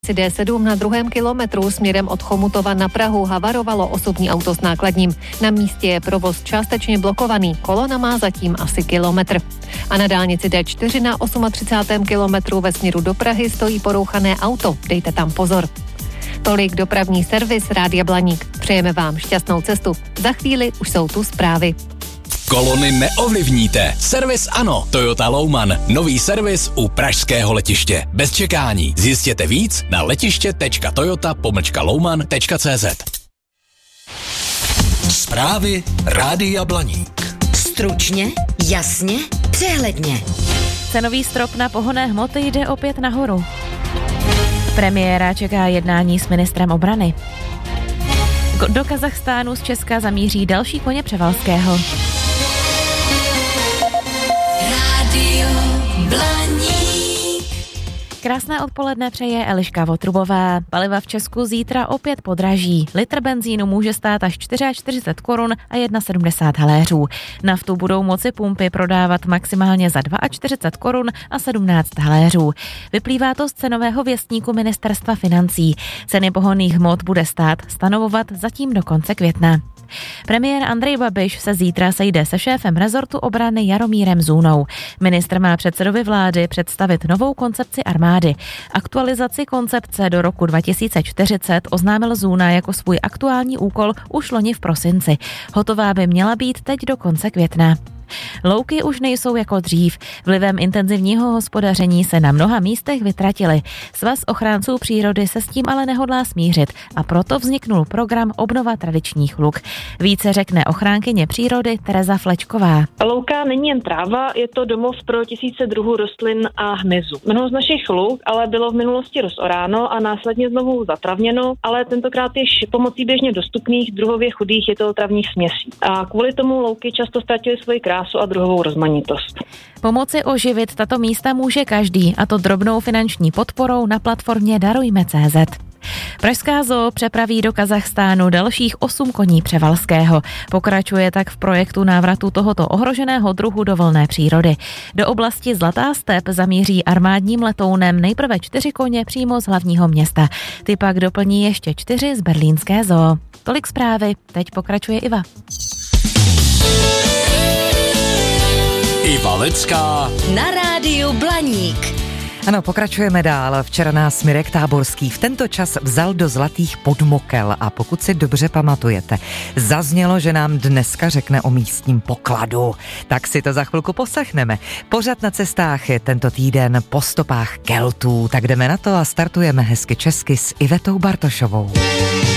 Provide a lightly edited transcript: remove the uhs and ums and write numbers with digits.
D7 na 2. kilometru směrem od Chomutova na Prahu havarovalo osobní auto s nákladním. Na místě je provoz částečně blokovaný, kolona má zatím asi kilometr. A na dálnici D4 na 38. kilometru ve směru do Prahy stojí porouchané auto, dejte tam pozor. Tolik dopravní servis Rádia Blaník. Přejeme vám šťastnou cestu. Za chvíli už jsou tu zprávy. Kolony neovlivníte. Servis ano. Toyota Louman. Nový servis u pražského letiště. Bez čekání. Zjistěte víc na letiště.toyota-louman.cz. Zprávy Rádia Blaník. Stručně, jasně, přehledně. Cenový strop na pohonné hmoty jde opět nahoru. Premiéra čeká jednání s ministrem obrany. Do Kazachstánu z Česka zamíří další koně Převalského. Rádio Blaník. Krásné odpoledne přeje Eliška Votrubová. Paliva v Česku zítra opět podraží. Litr benzínu může stát až 44 korun a 1,70 haléřů. Naftu budou moci pumpy prodávat maximálně za 42 korun a 17 haléřů. Vyplývá to z cenového věstníku Ministerstva financí. Ceny pohonných hmot bude stát stanovovat zatím do konce května. Premiér Andrej Babiš se zítra sejde se šéfem rezortu obrany Jaromírem Zůnou. Ministr má předsedovi vlády představit novou koncepci armády. Aktualizaci koncepce do roku 2040 oznámil Zůna jako svůj aktuální úkol už loni v prosinci. Hotová by měla být teď do konce května. Louky už nejsou jako dřív. Vlivem intenzivního hospodaření se na mnoha místech vytratily. Svaz ochránců přírody se s tím ale nehodlá smířit a proto vzniknul program Obnova tradičních luk. Více řekne ochránkyně přírody Tereza Flečková. Louka není jen tráva, je to domov pro tisíce druhů rostlin a hmyzu. Mnoho z našich luk ale bylo v minulosti rozoráno a následně znovu zatravněno, ale tentokrát již pomocí běžně dostupných druhově chudých jetotravních směsí. A kvůli tomu louky často ztratily svoji krásu a druhovou rozmanitost. Pomoci oživit tato místa může každý, a to drobnou finanční podporou na platformě Darujme.cz. Pražská zoo přepraví do Kazachstánu dalších 8 koní Převalského. Pokračuje tak v projektu návratu tohoto ohroženého druhu do volné přírody. Do oblasti Zlatá step zamíří armádním letounem nejprve 4 koně přímo z hlavního města. Ty pak doplní ještě 4 z berlínské zoo. Tolik zprávy, teď pokračuje Iva. Iva Lecká Na rádiu Blaník. Ano, pokračujeme dál. Včera nás Mirek Táborský v tento čas vzal do Zlatých Podmokel a pokud si dobře pamatujete, zaznělo, že nám dneska řekne o místním pokladu. Tak si to za chvilku poslechneme. Pořad na cestách je tento týden po stopách Keltů. Tak jdeme na to a startujeme hezky česky s Ivetou Bartošovou.